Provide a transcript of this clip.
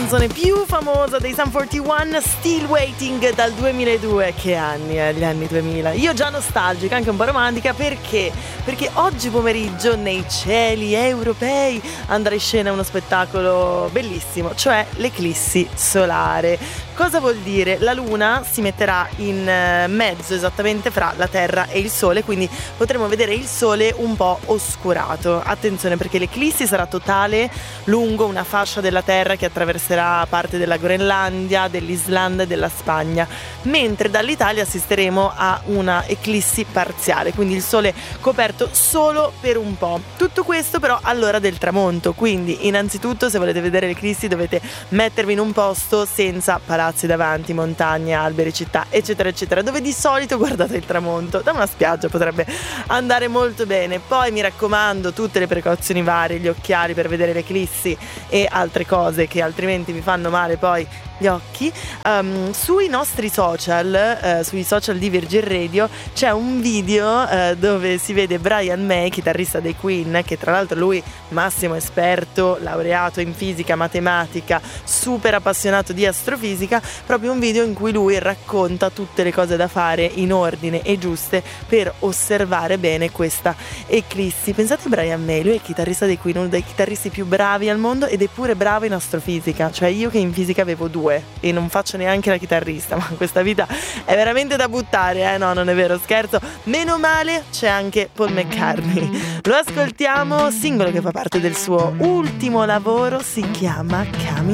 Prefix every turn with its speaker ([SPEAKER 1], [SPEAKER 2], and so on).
[SPEAKER 1] canzone più famosa dei Sum 41, Still Waiting, dal 2002. Che anni, gli anni 2000. Io già nostalgica, anche un po' romantica, perché oggi pomeriggio nei cieli europei andrà in scena uno spettacolo bellissimo, cioè l'eclissi solare. Cosa vuol dire? La luna si metterà in mezzo esattamente fra la Terra e il Sole, quindi potremo vedere il Sole un po' oscurato. Attenzione, perché l'eclissi sarà totale lungo una fascia della Terra che attraverserà parte della Groenlandia, dell'Islanda e della Spagna, mentre dall'Italia assisteremo a una eclissi parziale, quindi il Sole coperto solo per un po'. Tutto questo però all'ora del tramonto, quindi innanzitutto se volete vedere l'eclissi dovete mettervi in un posto senza palazzi davanti, montagne, alberi, città, eccetera eccetera, dove di solito guardate il tramonto. Da una spiaggia potrebbe andare molto bene. Poi mi raccomando, tutte le precauzioni varie, gli occhiali per vedere l'eclissi e altre cose che altrimenti vi fanno male poi gli occhi. Sui nostri social, sui social di Virgin Radio, c'è un video dove si vede Brian May, chitarrista dei Queen, che tra l'altro lui massimo esperto, laureato in fisica, matematica, super appassionato di astrofisica, proprio un video in cui lui racconta tutte le cose da fare in ordine e giuste per osservare bene questa eclissi. Pensate a Brian May, lui è il chitarrista dei Queen, uno dei chitarristi più bravi al mondo, ed è pure bravo in astrofisica, cioè io che in fisica avevo 2 e non faccio neanche la chitarrista, ma questa vita è veramente da buttare, no, non è vero, scherzo. Meno male c'è anche Paul McCartney, lo ascoltiamo, singolo che fa parte del suo ultimo lavoro, si chiama Coming